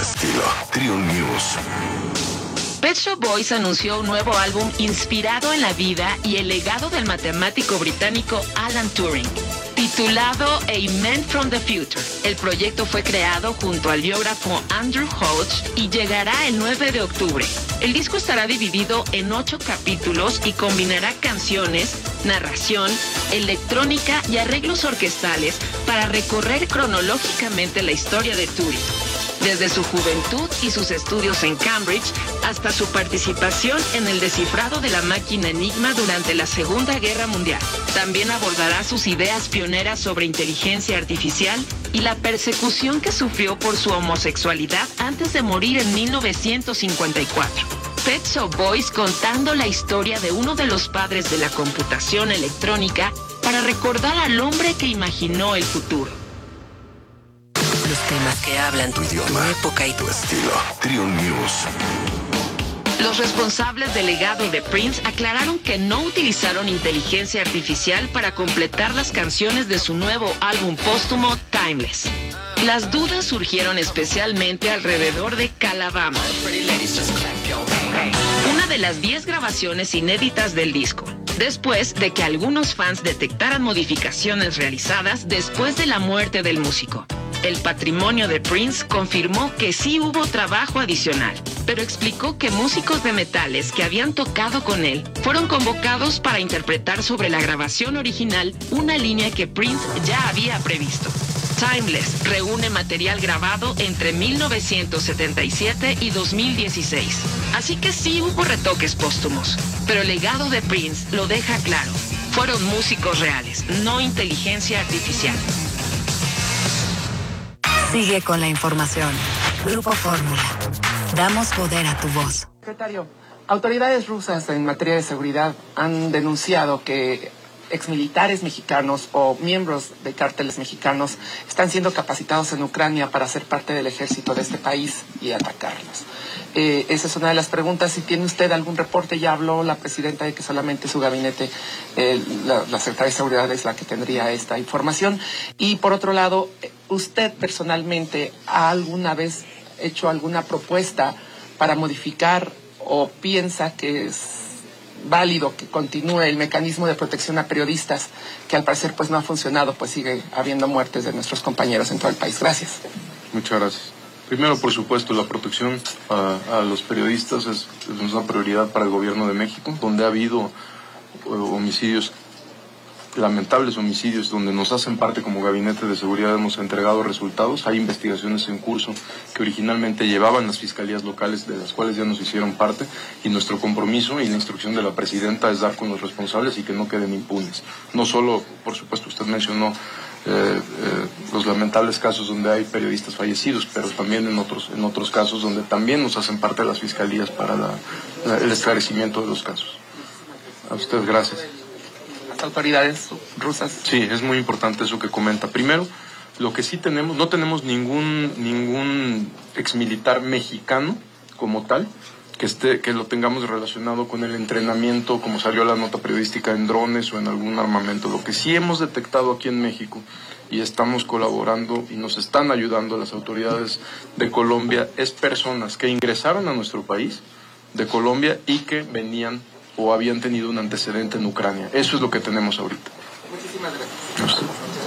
estilo. Trio News. Pet Shop Boys anunció un nuevo álbum inspirado en la vida y el legado del matemático británico Alan Turing, titulado A Man from the Future. El proyecto fue creado junto al biógrafo Andrew Hodge y llegará el 9 de octubre. El disco estará dividido en 8 capítulos y combinará canciones, narración, electrónica y arreglos orquestales para recorrer cronológicamente la historia de Turing, desde su juventud y sus estudios en Cambridge hasta su participación en el descifrado de la máquina Enigma durante la Segunda Guerra Mundial. También abordará sus ideas pioneras sobre inteligencia artificial y la persecución que sufrió por su homosexualidad antes de morir en 1954. Pet Shop Boys contando la historia de uno de los padres de la computación electrónica para recordar al hombre que imaginó el futuro. Los temas que hablan Tu idioma, tu época y tu estilo. Trio News. Los responsables del legado de Prince aclararon que no utilizaron inteligencia artificial para completar las canciones de su nuevo álbum póstumo Timeless. Las dudas surgieron especialmente alrededor de Calabama, una de las 10 grabaciones inéditas del disco, después de que algunos fans detectaran modificaciones realizadas después de la muerte del músico. El patrimonio de Prince confirmó que sí hubo trabajo adicional, pero explicó que músicos de metales que habían tocado con él fueron convocados para interpretar sobre la grabación original una línea que Prince ya había previsto. Timeless reúne material grabado entre 1977 y 2016, así que sí hubo retoques póstumos, pero el legado de Prince lo deja claro. Fueron músicos reales, no inteligencia artificial. Sigue con la información. Grupo Fórmula. Damos poder a tu voz. Secretario, autoridades rusas en materia de seguridad han denunciado que exmilitares mexicanos o miembros de cárteles mexicanos están siendo capacitados en Ucrania para ser parte del ejército de este país y atacarlos. Esa es una de las preguntas. Si tiene usted algún reporte, ya habló la presidenta de que solamente su gabinete, la Secretaría de Seguridad es la que tendría esta información. Y por otro lado, ¿usted personalmente ha alguna vez hecho alguna propuesta para modificar o piensa que es válido que continúe el mecanismo de protección a periodistas que al parecer pues no ha funcionado, pues sigue habiendo muertes de nuestros compañeros en todo el país? Gracias. Muchas gracias. Primero, por supuesto, la protección a los periodistas es una prioridad para el gobierno de México, donde ha habido homicidios, lamentables homicidios, donde nos hacen parte como Gabinete de Seguridad, hemos entregado resultados. Hay investigaciones en curso que originalmente llevaban las fiscalías locales, de las cuales ya nos hicieron parte, y nuestro compromiso y la instrucción de la presidenta es dar con los responsables y que no queden impunes. No solo, por supuesto, usted mencionó los lamentables casos donde hay periodistas fallecidos, pero también en otros casos donde también nos hacen parte de las fiscalías para el esclarecimiento de los casos. A usted, gracias. Las autoridades rusas. Sí, es muy importante eso que comenta. Primero, lo que sí tenemos, no tenemos ningún exmilitar mexicano como tal que lo tengamos relacionado con el entrenamiento, como salió la nota periodística, en drones o en algún armamento. Lo que sí hemos detectado aquí en México, y estamos colaborando y nos están ayudando las autoridades de Colombia, es personas que ingresaron a nuestro país de Colombia y que venían o habían tenido un antecedente en Ucrania. Eso es lo que tenemos ahorita. Muchísimas gracias.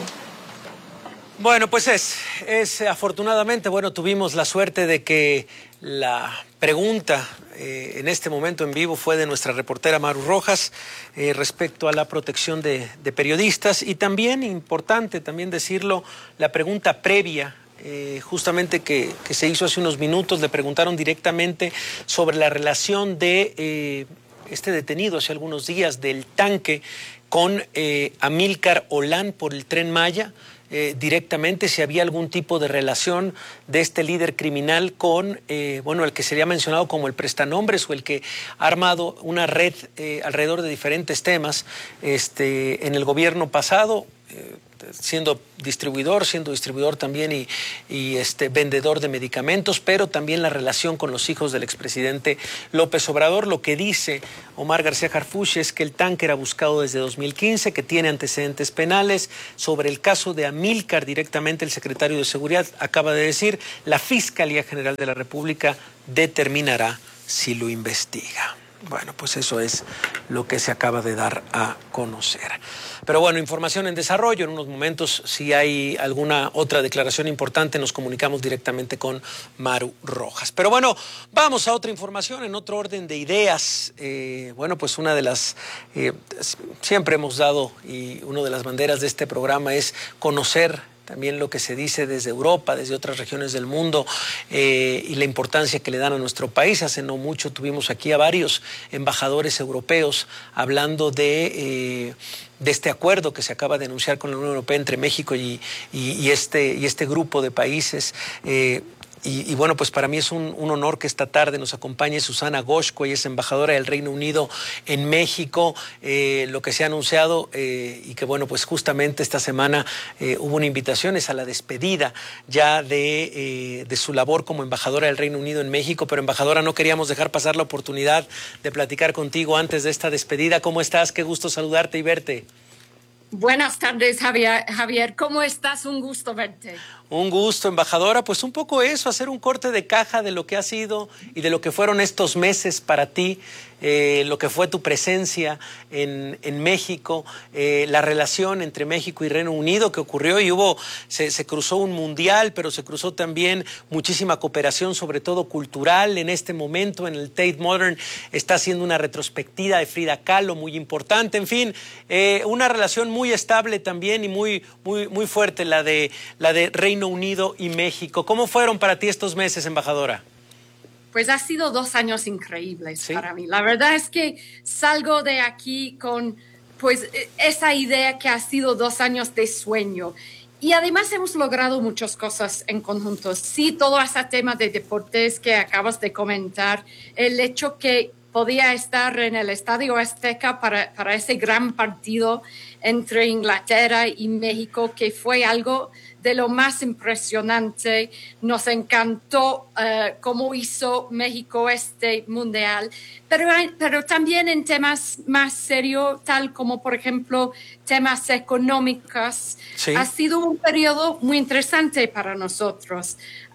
Bueno, pues es afortunadamente, tuvimos la suerte de que la pregunta en este momento en vivo fue de nuestra reportera Maru Rojas respecto a la protección de periodistas, y también, importante también decirlo, la pregunta previa justamente que se hizo hace unos minutos. Le preguntaron directamente sobre la relación de este detenido hace algunos días del tanque con Amílcar Olán por el Tren Maya. Directamente si había algún tipo de relación de este líder criminal con, el que sería mencionado como el prestanombres o el que ha armado una red alrededor de diferentes temas en el gobierno pasado. siendo distribuidor también y vendedor de medicamentos, pero también la relación con los hijos del expresidente López Obrador. Lo que dice Omar García Harfuch es que el tanque era buscado desde 2015, que tiene antecedentes penales. Sobre el caso de Amílcar, directamente el secretario de Seguridad acaba de decir, la Fiscalía General de la República determinará si lo investiga. Bueno, pues eso es lo que se acaba de dar a conocer. Pero bueno, información en desarrollo. En unos momentos, si hay alguna otra declaración importante, nos comunicamos directamente con Maru Rojas. Pero bueno, vamos a otra información en otro orden de ideas. Bueno, pues una de las, siempre hemos dado, y una de las banderas de este programa es conocer también lo que se dice desde Europa, desde otras regiones del mundo, y la importancia que le dan a nuestro país. Hace no mucho tuvimos aquí a varios embajadores europeos hablando de este acuerdo que se acaba de anunciar con la Unión Europea entre México y este grupo de países. Y bueno, pues para mí es un honor que esta tarde nos acompañe Susana Goshko, ella es embajadora del Reino Unido en México. Lo que se ha anunciado y que bueno, pues justamente esta semana hubo una invitación es a la despedida ya de su labor como embajadora del Reino Unido en México. Pero embajadora, no queríamos dejar pasar la oportunidad de platicar contigo antes de esta despedida. ¿Cómo estás? Qué gusto saludarte y verte. Buenas tardes, Javier. ¿Cómo estás? Un gusto verte. Un gusto, embajadora. Pues un poco eso, hacer un corte de caja de lo que ha sido y de lo que fueron estos meses para ti, lo que fue tu presencia en México, la relación entre México y Reino Unido que ocurrió y se cruzó un mundial, pero se cruzó también muchísima cooperación, sobre todo cultural. En este momento, en el Tate Modern, está haciendo una retrospectiva de Frida Kahlo muy importante. En fin, una relación muy estable también y muy fuerte, la de Reino Unido y México. ¿Cómo fueron para ti estos meses, embajadora? Pues ha sido 2 años increíbles, ¿sí?, para mí. La verdad es que salgo de aquí con pues esa idea que ha sido 2 años de sueño. Y además hemos logrado muchas cosas en conjunto. Sí, todo ese tema de deportes que acabas de comentar, el hecho que podía estar en el Estadio Azteca para ese gran partido entre Inglaterra y México, que fue algo de lo más impresionante. Nos encantó cómo hizo México este mundial, pero también en temas más serios, tal como, por ejemplo, temas económicos. Sí. Ha sido un periodo muy interesante para nosotros.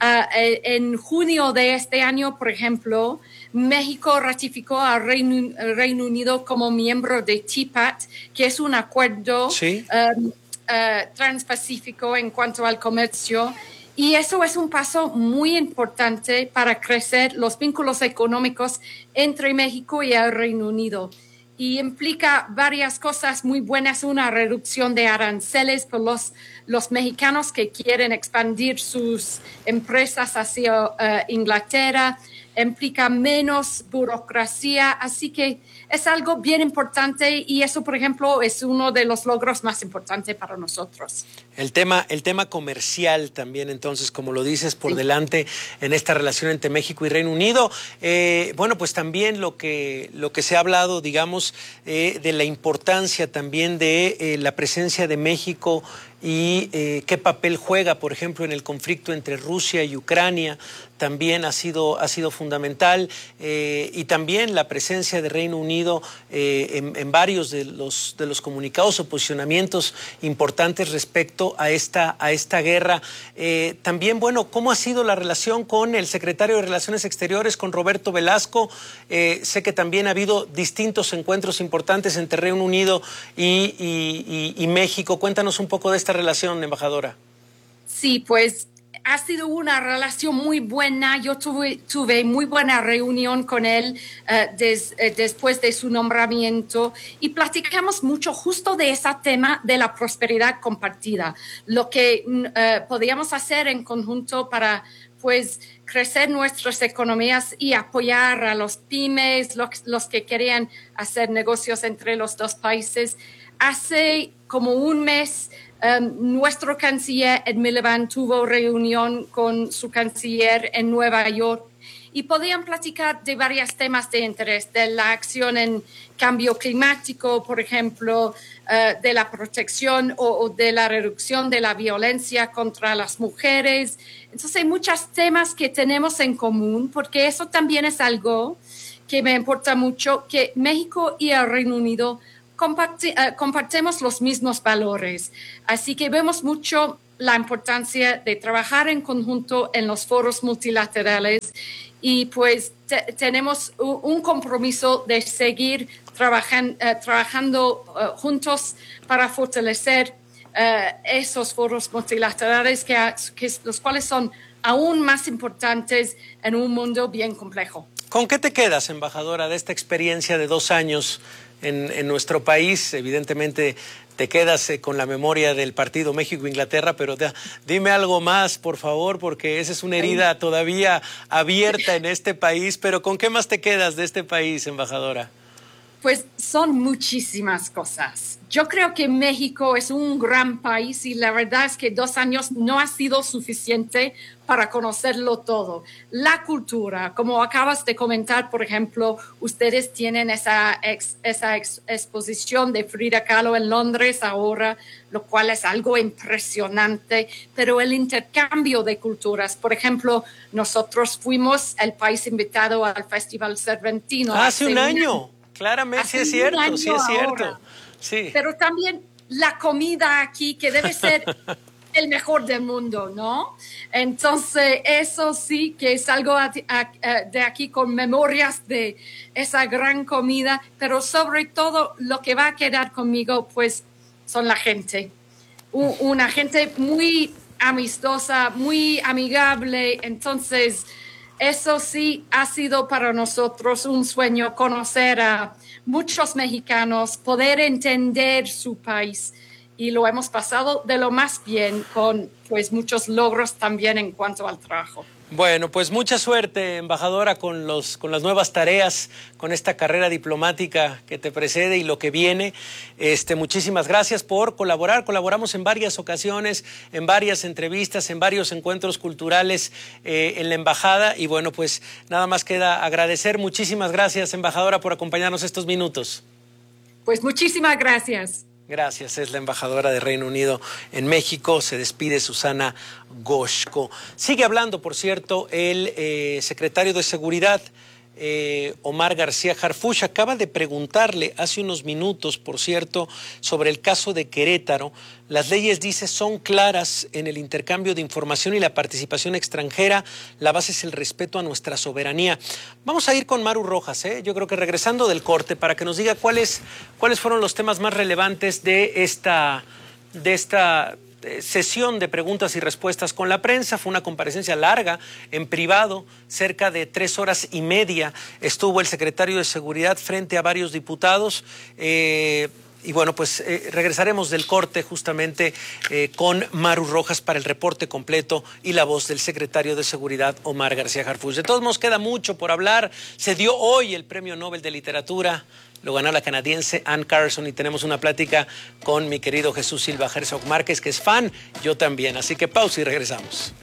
En junio de este año, por ejemplo, México ratificó al Reino Unido como miembro de TPAT, que es un acuerdo sí. Transpacífico en cuanto al comercio. Y eso es un paso muy importante para crecer los vínculos económicos entre México y el Reino Unido. Y implica varias cosas muy buenas, una reducción de aranceles por los mexicanos que quieren expandir sus empresas hacia Inglaterra, implica menos burocracia, así que es algo bien importante y eso, por ejemplo, es uno de los logros más importantes para nosotros. El tema comercial también, entonces, como lo dices, por sí. delante en esta relación entre México y Reino Unido. Bueno, pues también lo que se ha hablado, digamos, de la importancia también de la presencia de México y qué papel juega, por ejemplo, en el conflicto entre Rusia y Ucrania, también ha sido fundamental, y también la presencia de Reino Unido en varios de los comunicados o posicionamientos importantes respecto a esta guerra. También, bueno, ¿cómo ha sido la relación con el secretario de Relaciones Exteriores, con Roberto Velasco? Sé que también ha habido distintos encuentros importantes entre Reino Unido y México. Cuéntanos un poco de esta relación, embajadora. Sí, pues ha sido una relación muy buena. Yo tuve muy buena reunión con él después de su nombramiento y platicamos mucho justo de ese tema de la prosperidad compartida, lo que podíamos hacer en conjunto para pues crecer nuestras economías y apoyar a los pymes, los que querían hacer negocios entre los dos países. Hace como un mes nuestro canciller Ed Miliband tuvo reunión con su canciller en Nueva York y podían platicar de varios temas de interés, de la acción en cambio climático, por ejemplo, de la protección o de la reducción de la violencia contra las mujeres. Entonces hay muchos temas que tenemos en común, porque eso también es algo que me importa mucho, que México y el Reino Unido compartimos los mismos valores. Así que vemos mucho la importancia de trabajar en conjunto en los foros multilaterales y pues tenemos un compromiso de seguir trabajando juntos para fortalecer esos foros multilaterales los cuales son aún más importantes en un mundo bien complejo. ¿Con qué te quedas, embajadora, de esta experiencia de 2 años en nuestro país? Evidentemente te quedas con la memoria del partido México-Inglaterra, pero dime algo más, por favor, porque esa es una herida todavía abierta en este país. Pero ¿con qué más te quedas de este país, embajadora? Pues son muchísimas cosas. Yo creo que México es un gran país y la verdad es que 2 años no ha sido suficiente para conocerlo todo. La cultura, como acabas de comentar, por ejemplo, ustedes tienen esa exposición de Frida Kahlo en Londres ahora, lo cual es algo impresionante, pero el intercambio de culturas, por ejemplo, nosotros fuimos el país invitado al Festival Cervantino. Hace un año. Claramente, sí es cierto. Sí. Pero también la comida aquí, que debe ser el mejor del mundo, ¿no? Entonces, eso sí que salgo de aquí con memorias de esa gran comida, pero sobre todo lo que va a quedar conmigo, pues, son la gente. Una gente muy amistosa, muy amigable, entonces eso sí ha sido para nosotros un sueño, conocer a muchos mexicanos, poder entender su país y lo hemos pasado de lo más bien con pues muchos logros también en cuanto al trabajo. Bueno, pues mucha suerte, embajadora, con las nuevas tareas, con esta carrera diplomática que te precede y lo que viene. Muchísimas gracias por colaborar. Colaboramos en varias ocasiones, en varias entrevistas, en varios encuentros culturales en la embajada. Y bueno, pues nada más queda agradecer. Muchísimas gracias, embajadora, por acompañarnos estos minutos. Pues muchísimas gracias. Gracias, es la embajadora de Reino Unido en México. Se despide Susana Goshko. Sigue hablando, por cierto, el secretario de Seguridad, Omar García Harfuch. Acaba de preguntarle hace unos minutos, por cierto, sobre el caso de Querétaro. Las leyes, dice, son claras en el intercambio de información y la participación extranjera. La base es el respeto a nuestra soberanía. Vamos a ir con Maru Rojas, yo creo que regresando del corte, para que nos diga cuáles fueron los temas más relevantes de esta sesión de preguntas y respuestas con la prensa. Fue una comparecencia larga, en privado, cerca de 3 horas y media. Estuvo el secretario de Seguridad frente a varios diputados. Y bueno, pues regresaremos del corte justamente con Maru Rojas para el reporte completo y la voz del secretario de Seguridad, Omar García Harfuch. De todos modos, queda mucho por hablar. Se dio hoy el Premio Nobel de Literatura. Lo ganó la canadiense Anne Carson y tenemos una plática con mi querido Jesús Silva Herzog Márquez, que es fan, yo también. Así que pausa y regresamos.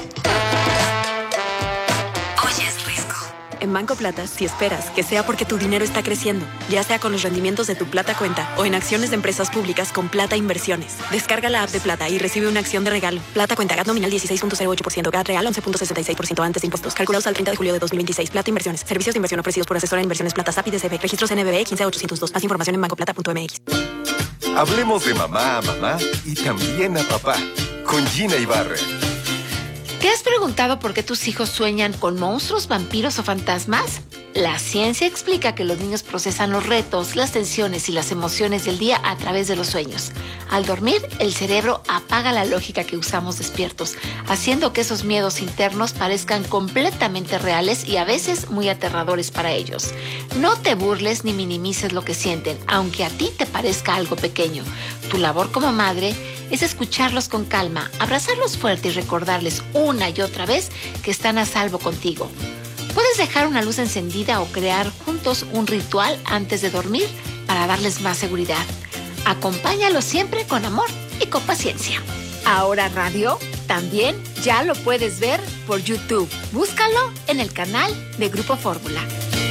En Banco Plata, si esperas que sea porque tu dinero está creciendo, ya sea con los rendimientos de tu Plata Cuenta o en acciones de empresas públicas con Plata Inversiones. Descarga la app de Plata y recibe una acción de regalo. Plata Cuenta, GAT nominal 16.08%, GAT real 11.66% antes de impuestos. Calculados al 30 de julio de 2026. Plata Inversiones. Servicios de inversión ofrecidos por asesora de inversiones Plata SAP y DCB. Registros NBB 15802. Más información en bancoplata.mx. Hablemos de mamá a mamá y también a papá. Con Gina Ibarra. ¿Te has preguntado por qué tus hijos sueñan con monstruos, vampiros o fantasmas? La ciencia explica que los niños procesan los retos, las tensiones y las emociones del día a través de los sueños. Al dormir, el cerebro apaga la lógica que usamos despiertos, haciendo que esos miedos internos parezcan completamente reales y a veces muy aterradores para ellos. No te burles ni minimices lo que sienten, aunque a ti te parezca algo pequeño. Tu labor como madre es escucharlos con calma, abrazarlos fuerte y recordarles una y otra vez que están a salvo contigo. Puedes dejar una luz encendida o crear juntos un ritual antes de dormir para darles más seguridad. Acompáñalos siempre con amor y con paciencia. Ahora Radio también Ya lo puedes ver por YouTube. Búscalo en el canal de Grupo Fórmula.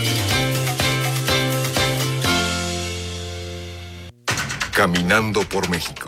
Caminando por México.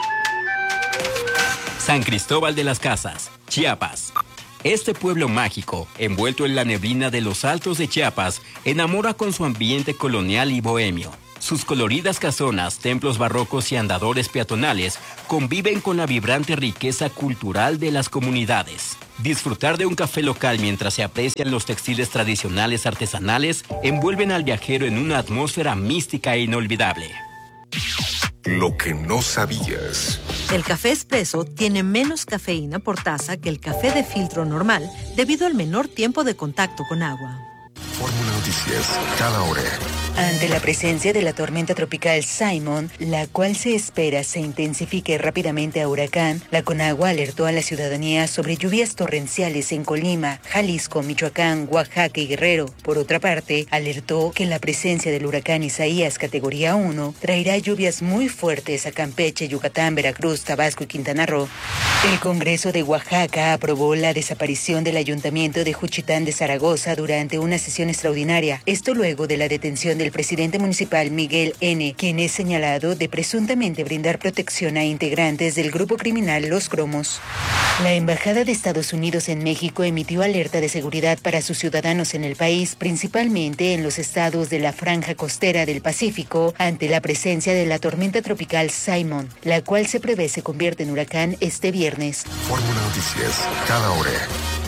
San Cristóbal de las Casas, Chiapas. Este pueblo mágico, envuelto en la neblina de los altos de Chiapas, enamora con su ambiente colonial y bohemio. Sus coloridas casonas, templos barrocos y andadores peatonales conviven con la vibrante riqueza cultural de las comunidades. Disfrutar de un café local mientras se aprecian los textiles tradicionales artesanales envuelven al viajero en una atmósfera mística e inolvidable. Lo que no sabías. El café expreso tiene menos cafeína por taza que el café de filtro normal debido al menor tiempo de contacto con agua. Fórmula Noticias, cada hora. Ante la presencia de la tormenta tropical Simon, la cual se espera se intensifique rápidamente a huracán, la Conagua alertó a la ciudadanía sobre lluvias torrenciales en Colima, Jalisco, Michoacán, Oaxaca y Guerrero. Por otra parte, alertó que la presencia del huracán Isaías categoría 1 traerá lluvias muy fuertes a Campeche, Yucatán, Veracruz, Tabasco y Quintana Roo. El Congreso de Oaxaca aprobó la desaparición del Ayuntamiento de Juchitán de Zaragoza durante una sesión extraordinaria. Esto luego de la detención del presidente municipal Miguel N., quien es señalado de presuntamente brindar protección a integrantes del grupo criminal Los Cromos. La Embajada de Estados Unidos en México emitió alerta de seguridad para sus ciudadanos en el país, principalmente en los estados de la franja costera del Pacífico, ante la presencia de la tormenta tropical Simon, la cual se prevé se convierte en huracán este viernes. Fórmula Noticias, cada hora.